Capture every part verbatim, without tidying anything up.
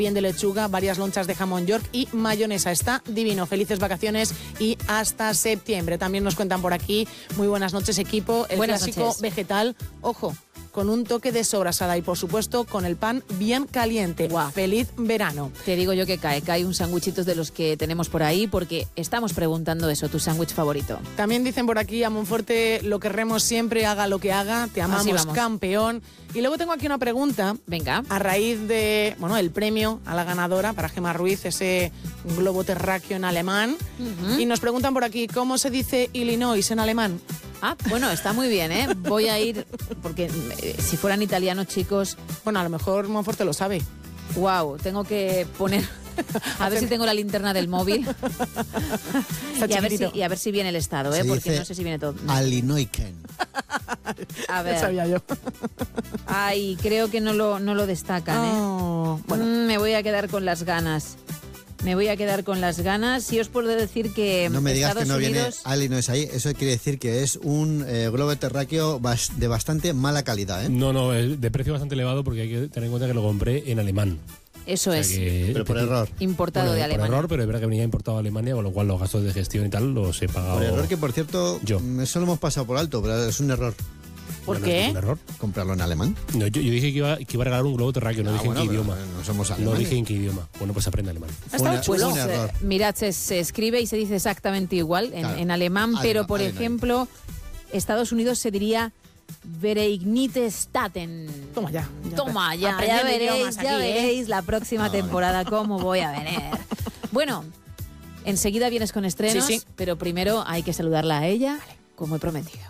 bien de lechuga, varias lonchas de jamón york y mayonesa. Está divino. Felices vacaciones y hasta septiembre. También nos cuentan por aquí, muy buenas noches equipo, el buenas clásico noches. Vegetal, ojo, con un toque de sobrasada y por supuesto con el pan bien caliente. Guau. Feliz verano. Te digo yo que cae, cae un sándwichito de los que tenemos por ahí porque estamos preguntando eso, tu sándwich favorito. También dicen por aquí, a Monforte lo querremos siempre, haga lo que haga, te amamos, Así vamos. campeón. Y luego tengo aquí una pregunta. Venga. A raíz de, bueno, el premio a la ganadora para Gemma Ruiz, ese globo terráqueo en alemán. Uh-huh. Y nos preguntan por aquí, ¿cómo se dice Illinois en alemán? Ah, bueno, está muy bien, ¿eh? Voy a ir, porque eh, si fueran italianos, chicos... Bueno, a lo mejor Monforte lo sabe. Wow, tengo que poner... A ver si tengo la linterna del móvil. y, a ver si, y a ver si viene el estado, ¿eh? Se Porque dice no sé si viene todo. Alinoiken. A ver. Ya sabía yo. Ay, creo que no lo, no lo destacan, ¿eh? Oh, bueno. Mm, me voy a quedar con las ganas. Me voy a quedar con las ganas. Y os puedo decir que No me digas Estados que no Unidos... viene Illinois ahí. Eso quiere decir que es un eh, globo terráqueo bas- de bastante mala calidad, ¿eh? No, no, es de precio bastante elevado porque hay que tener en cuenta que lo compré en alemán. Eso O sea es. que- Pero por error. Importado Bueno, de por Alemania. error, pero es verdad que venía importado de Alemania, con lo cual los gastos de gestión y tal los he pagado. Por error que, por cierto, Yo. mm, eso lo hemos pasado por alto, pero es un error ¿Por No, no, qué? es un error. comprarlo en alemán. No, yo, yo dije que iba, que iba a regalar un globo terráqueo, no Ah, dije bueno, en qué pero, idioma. eh, no somos No alemanes. dije en qué idioma. Bueno, pues aprende alemán. Ha estado Una- chulo. un Pues, error. eh, mirad, se, se escribe y se dice exactamente igual en, Claro. en alemán, Alemán, pero por alemán. ejemplo, Estados Unidos se diría Vereinigte Staaten. Toma ya. ya Toma, ya, ya Aprendiendo veréis, idiomas ya aquí, ¿eh? veréis la próxima No, temporada cómo voy a venir. Bueno, enseguida vienes con estrenos, Sí, sí. pero primero hay que saludarla a ella, como he prometido.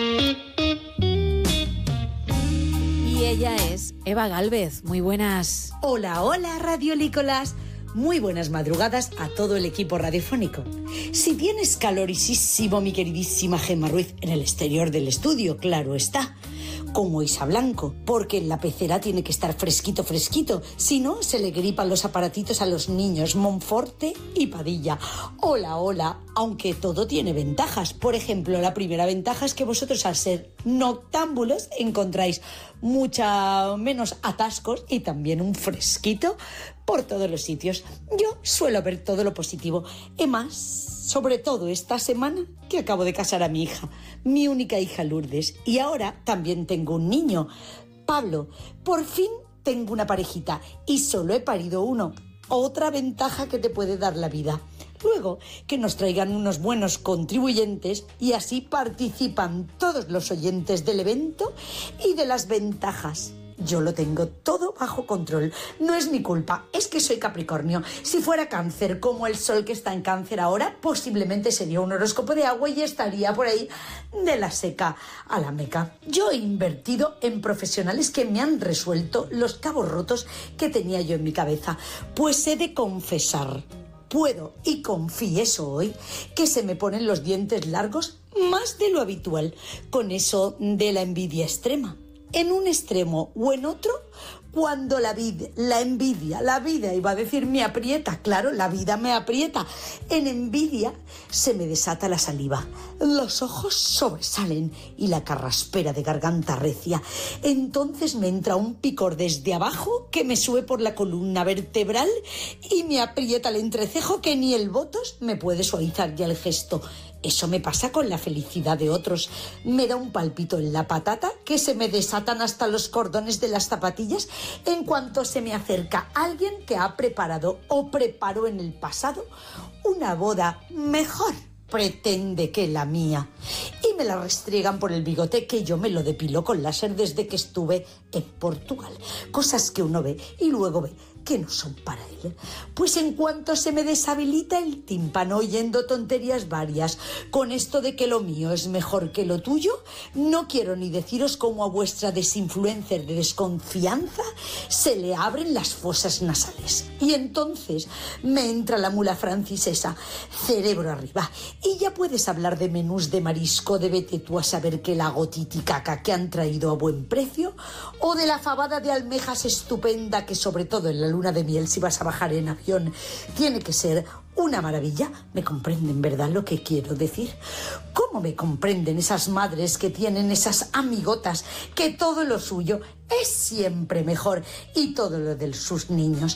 Y ella es Eva Gálvez. Muy buenas. Hola, hola, radiolícolas. Muy buenas madrugadas a todo el equipo radiofónico. Si tienes calorisísimo, mi queridísima Gemma Ruiz, en el exterior del estudio, claro está, como Isa Blanco, porque en la pecera tiene que estar fresquito, fresquito, si no, se le gripan los aparatitos a los niños Monforte y Padilla. Hola, hola, aunque todo tiene ventajas. Por ejemplo, la primera ventaja es que vosotros, al ser noctámbulos, encontráis mucha menos atascos y también un fresquito por todos los sitios. Yo suelo ver todo lo positivo. Y más, sobre todo esta semana que acabo de casar a mi hija, mi única hija Lourdes. Y ahora también tengo un niño, Pablo. Por fin tengo una parejita y solo he parido uno. Otra ventaja que te puede dar la vida. Luego, que nos traigan unos buenos contribuyentes y así participan todos los oyentes del evento y de las ventajas. Yo lo tengo todo bajo control. No es mi culpa, es que soy Capricornio. Si fuera Cáncer, como el sol que está en Cáncer ahora, posiblemente sería un horóscopo de agua y estaría por ahí de la seca a la meca. Yo he invertido en profesionales que me han resuelto los cabos rotos que tenía yo en mi cabeza. Pues he de confesar, puedo y confieso hoy que se me ponen los dientes largos más de lo habitual con eso de la envidia extrema. En un extremo o en otro, cuando la vida, la envidia, la vida, iba a decir me aprieta, claro, la vida me aprieta. En envidia se me desata la saliva, los ojos sobresalen y la carraspera de garganta recia. Entonces me entra un picor desde abajo que me sube por la columna vertebral y me aprieta el entrecejo que ni el botos me puede suavizar ya el gesto. Eso me pasa con la felicidad de otros. Me da un palpito en la patata que se me desatan hasta los cordones de las zapatillas en cuanto se me acerca alguien que ha preparado o preparó en el pasado una boda mejor, pretende, que la mía. Y me la restriegan por el bigote que yo me lo depilo con láser desde que estuve en Portugal. Cosas que uno ve y luego ve que no son para él. Pues en cuanto se me deshabilita el tímpano oyendo tonterías varias con esto de que lo mío es mejor que lo tuyo, no quiero ni deciros cómo a vuestra desinfluencer de desconfianza se le abren las fosas nasales. Y entonces me entra la mula francesa, cerebro arriba, y ya puedes hablar de menús de marisco, de vete tú a saber qué lago titicaca que han traído a buen precio, o de la fabada de almejas estupenda que sobre todo en la luna de miel, si vas a bajar en avión, tiene que ser una maravilla. ¿Me comprenden, verdad, lo que quiero decir? ¿Cómo me comprenden esas madres que tienen esas amigotas que todo lo suyo es siempre mejor y todo lo de sus niños